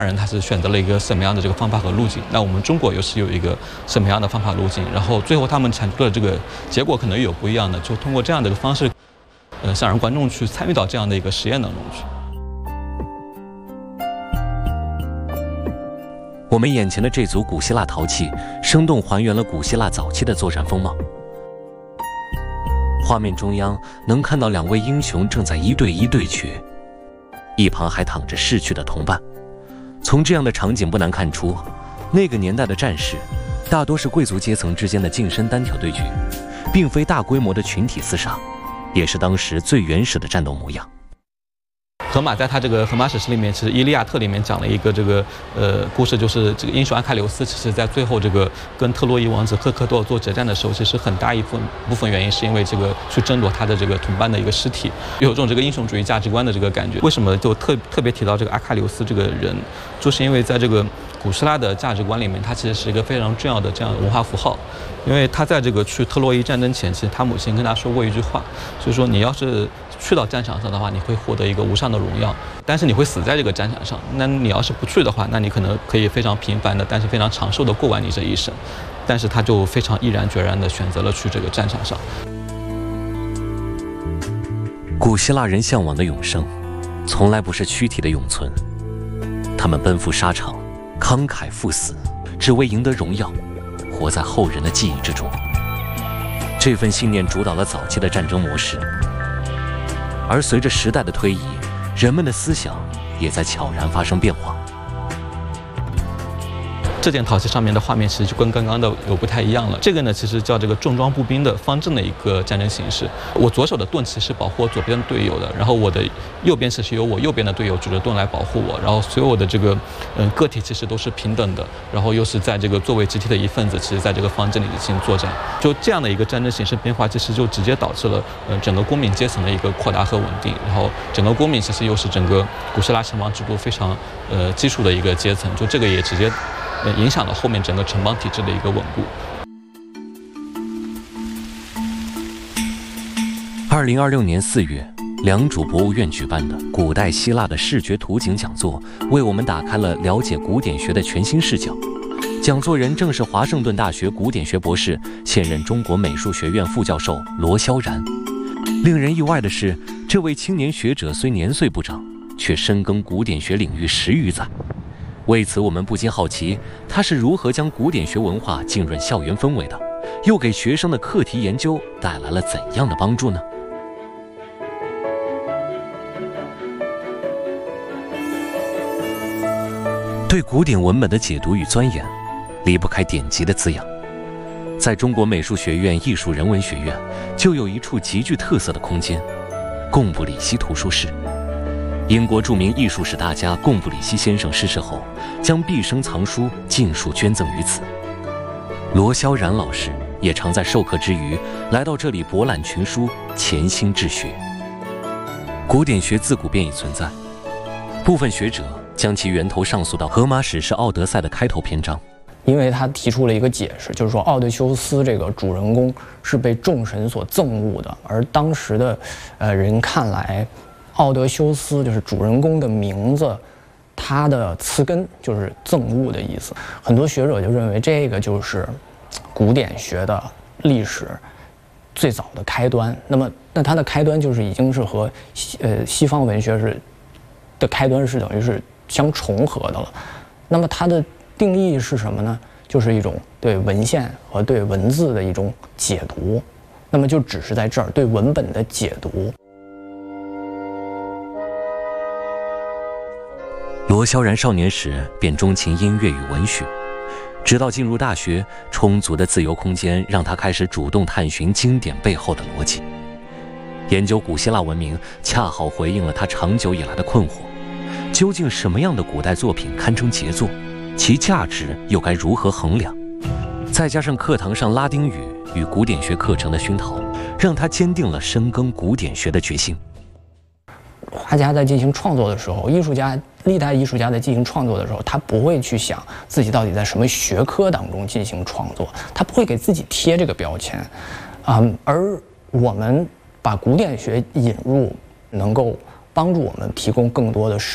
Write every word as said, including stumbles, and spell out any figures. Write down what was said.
人他是选择了一个什么样的这个方法和路径，那我们中国又是有一个什么样的方法路径，然后最后他们产出的这个结果可能又有不一样的，就通过这样的一个方式，呃，想让观众去参与到这样的一个实验当中去。 我们眼前的这组古希腊陶器，生动还原了古希腊早期的作战风貌。画面中央能看到两位英雄正在一对一对决，一旁还躺着逝去的同伴。从这样的场景不难看出，那个年代的战士大多是贵族阶层之间的近身单挑对决，并非大规模的群体厮杀，也是当时最原始的战斗模样。 荷马在他这个《荷马史诗》里面，其实《伊利亚特》里面讲了一个这个呃故事，就是这个英雄阿喀琉斯，其实在最后这个跟特洛伊王子赫克托做决战的时候，其实很大一部分部分原因是因为这个去争夺他的这个同伴的一个尸体，有这种这个英雄主义价值观的这个感觉。为什么就特特别提到这个阿喀琉斯这个人，就是因为在这个古希腊的价值观里面，他其实是一个非常重要的这样的文化符号。因为他在这个去特洛伊战争前，其实他母亲跟他说过一句话，就是说你要是去到战场上的话，你会获得一个无上的荣耀，但是你会死在这个战场上。那你要是不去的话，那你可能可以非常平凡的，但是非常长寿的过完你这一生。但是他就非常毅然决然的选择了去这个战场上。 古希腊人向往的永生，从来不是躯体的永存，他们奔赴沙场，慷慨赴死，只为赢得荣耀，活在后人的记忆之中。这份信念主导了早期的战争模式，而随着时代的推移，人们的思想也在悄然发生变化。 这件陶器上面的画面其实就跟刚刚的有不太一样了。这个呢，其实叫这个重装步兵的方阵的一个战争形式。我左手的盾其实保护我左边的队友的，然后我的右边其实由我右边的队友举着盾来保护我，然后所有的这个嗯个体其实都是平等的，然后又是在这个作为集体的一份子，其实在这个方阵里进行作战。就这样的一个战争形式变化，其实就直接导致了呃整个公民阶层的一个扩大和稳定。然后整个公民其实又是整个古希腊城邦制度非常呃基础的一个阶层，就这个也直接。呃，影响了后面整个城邦体制的一个稳固。 二零二六年四月，良渚博物院举办的古代希腊的视觉图景讲座，为我们打开了了解古典学的全新视角。讲座人正是华盛顿大学古典学博士、现任中国美术学院副教授罗萧然。令人意外的是，这位青年学者虽年岁不长，却深耕古典学领域十余载。为此，我们不禁好奇，他是如何将古典学文化浸润校园氛围的，又给学生的课题研究带来了怎样的帮助呢？对古典文本的解读与钻研，离不开典籍的滋养。在中国美术学院艺术人文学院，就有一处极具特色的空间——贡布里希图书室。英国著名艺术史大家贡布里希先生逝世后，将毕生藏书尽数捐赠于此。罗萧然老师也常在授课之余来到这里博览群书，潜心治学。古典学自古便已存在，部分学者将其源头上溯到《荷马史诗·奥德赛》的开头篇章， 因为他提出了一个解释，就是说奥德修斯这个主人公是被众神所憎恶的，而当时的呃人看来，奥德修斯就是主人公的名字，他的词根就是憎恶的意思。很多学者就认为这个就是古典学的历史最早的开端。那么，那它的开端就是已经是和西呃西方文学是的开端是等于是相重合的了。那么它的定义是什么呢？就是一种对文献和对文字的一种解读。那么就只是在这儿对文本的解读。 罗萧然少年时便钟情音乐与文学，直到进入大学，充足的自由空间让他开始主动探寻经典背后的逻辑。研究古希腊文明，恰好回应了他长久以来的困惑：究竟什么样的古代作品堪称杰作？其价值又该如何衡量？再加上课堂上拉丁语与古典学课程的熏陶，让他坚定了深耕古典学的决心。 画家在进行创作的时候，艺术家历代艺术家在进行创作的时候，他不会去想自己到底在什么学科当中进行创作，他不会给自己贴这个标签，啊、嗯，而我们把古典学引入，能够帮助我们提供更多的